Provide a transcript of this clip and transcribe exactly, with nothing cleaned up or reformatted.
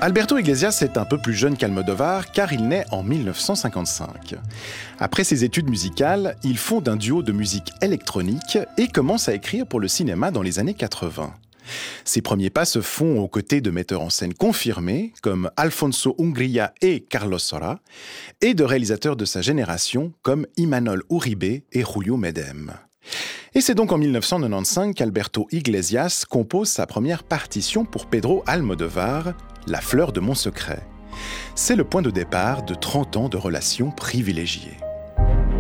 Alberto Iglesias est un peu plus jeune qu'Almodovar car il naît en mille neuf cent cinquante-cinq. Après ses études musicales, il fonde un duo de musique électronique et commence à écrire pour le cinéma dans les années quatre-vingts. Ses premiers pas se font aux côtés de metteurs en scène confirmés comme Alfonso Ungría et Carlos Saura et de réalisateurs de sa génération comme Imanol Uribe et Julio Medem. Et c'est donc en mille neuf cent quatre-vingt-quinze qu'Alberto Iglesias compose sa première partition pour Pedro Almodovar, La fleur de mon secret. C'est le point de départ de trente ans de relations privilégiées.